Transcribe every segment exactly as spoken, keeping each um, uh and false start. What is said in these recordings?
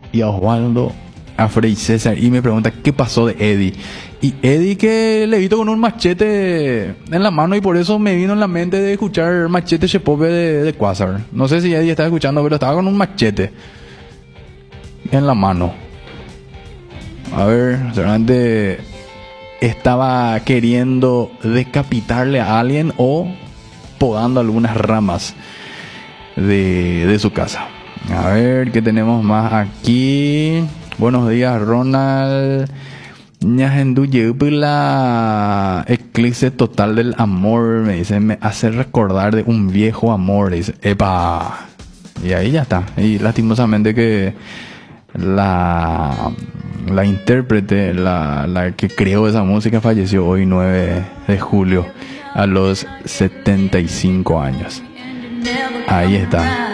y a Osvaldo, a Freddy César, y me pregunta qué pasó de Eddie. Y Eddie, que le he visto con un machete en la mano, y por eso me vino en la mente de escuchar Machete Shepope de, de Quasar. No sé si Eddie estaba escuchando, pero estaba con un machete en la mano. A ver, seguramente estaba queriendo decapitarle a alguien o podando algunas ramas de, de su casa. A ver, ¿qué tenemos más aquí? Buenos días, Ronald. La eclipse total del amor, me dice, me hace recordar de un viejo amor, dice, epa. Y ahí ya está. Y lastimosamente que la la intérprete, la, la que creó esa música, falleció hoy nueve de julio a los setenta y cinco años. Ahí está.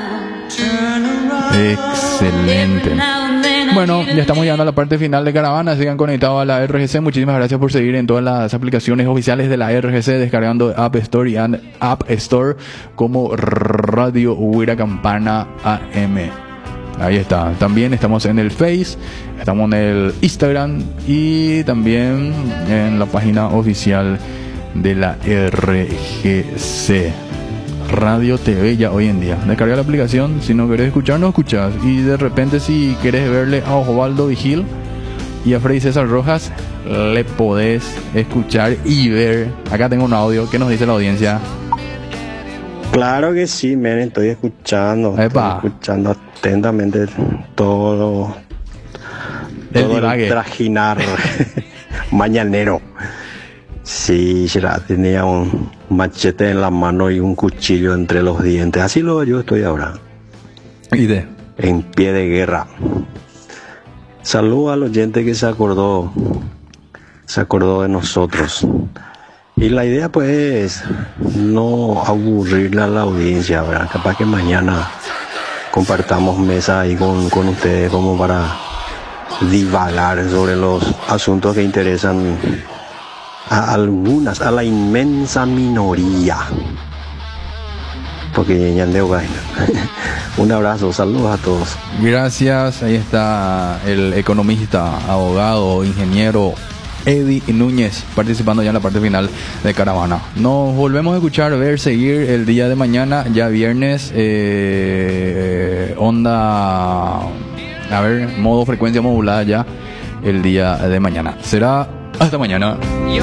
Excelente. Bueno, ya estamos llegando a la parte final de Caravana. Sigan conectados a la R G C. Muchísimas gracias por seguir en todas las aplicaciones oficiales de la R G C, descargando App Store y App Store como Radio Huira Campana A M. Ahí está. También estamos en el Face, estamos en el Instagram y también en la página oficial de la R G C. Radio T V ya hoy en día. Descarga la aplicación. Si no querés escuchar, no escuchas. Y de repente, si querés verle a Osvaldo Vigil y a Freddy César Rojas, le podés escuchar y ver. Acá tengo un audio. ¿Qué nos dice la audiencia? Claro que sí, men, estoy escuchando. Epa. Estoy escuchando atentamente todo, todo el, el trajinar mañanero. Sí, ya tenía un machete en la mano y un cuchillo entre los dientes. Así lo yo estoy ahora. ¿Y de? En pie de guerra. Saludo al oyente que se acordó, se acordó de nosotros. Y la idea pues es no aburrirle a la audiencia, ¿verdad? Capaz que mañana compartamos mesa ahí con, con ustedes como para divagar sobre los asuntos que interesan a algunas, a la inmensa minoría. Porque ya andeo gaina. Un abrazo, saludos a todos. Gracias, ahí está el economista, abogado, ingeniero Eddie Núñez participando ya en la parte final de Caravana. Nos volvemos a escuchar, ver, seguir el día de mañana, ya viernes, eh, onda, a ver, modo frecuencia modulada ya el día de mañana. Será hasta mañana.